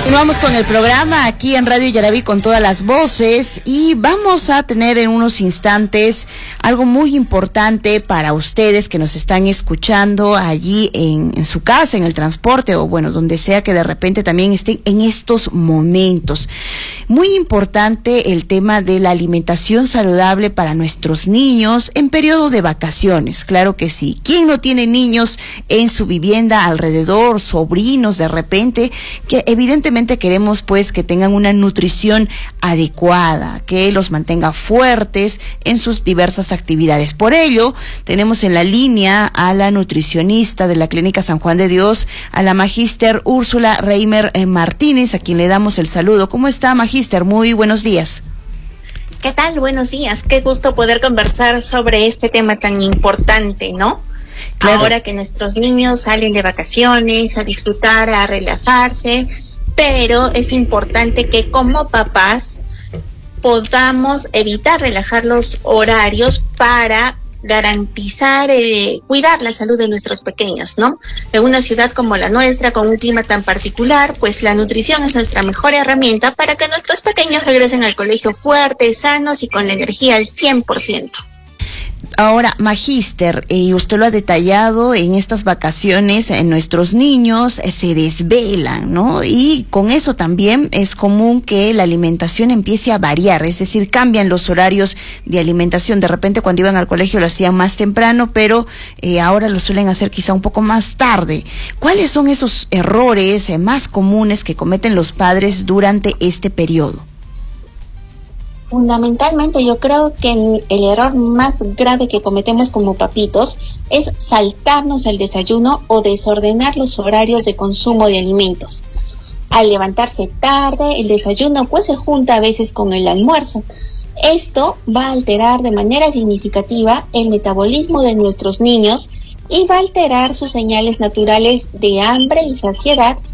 Continuamos con el programa aquí en Radio Yaraví con todas las voces y vamos a tener en unos instantes algo muy importante para ustedes que nos están escuchando allí en su casa, en el transporte o bueno, donde sea que de repente también estén en estos momentos. Muy importante el tema de la alimentación saludable para nuestros niños en periodo de vacaciones, claro que sí. ¿Quién no tiene niños en su vivienda alrededor, sobrinos de repente, que evidentemente queremos pues que tengan una nutrición adecuada, que los mantenga fuertes en sus diversas actividades? Por ello, tenemos en la línea a la nutricionista de la Clínica San Juan de Dios, a la magíster Úrsula Reimer Martínez, a quien le damos el saludo. ¿Cómo está, magíster? Muy buenos días. ¿Qué tal? Buenos días. Qué gusto poder conversar sobre este tema tan importante, ¿no? Claro. Ahora que nuestros niños salen de vacaciones, a disfrutar, a relajarse, pero es importante que como papás podamos evitar relajar los horarios para garantizar, cuidar la salud de nuestros pequeños, ¿no? En una ciudad como la nuestra, con un clima tan particular, pues la nutrición es nuestra mejor herramienta para que nuestros pequeños regresen al colegio fuertes, sanos y con la energía al 100%. Ahora, magíster, usted lo ha detallado, en estas vacaciones nuestros niños se desvelan, ¿no? Y con eso también es común que la alimentación empiece a variar, es decir, cambian los horarios de alimentación. De repente cuando iban al colegio lo hacían más temprano, pero ahora lo suelen hacer quizá un poco más tarde. ¿Cuáles son esos errores más comunes que cometen los padres durante este periodo? Fundamentalmente yo creo que el error más grave que cometemos como papitos es saltarnos el desayuno o desordenar los horarios de consumo de alimentos. Al levantarse tarde, el desayuno pues se junta a veces con el almuerzo. Esto va a alterar de manera significativa el metabolismo de nuestros niños y va a alterar sus señales naturales de hambre y saciedad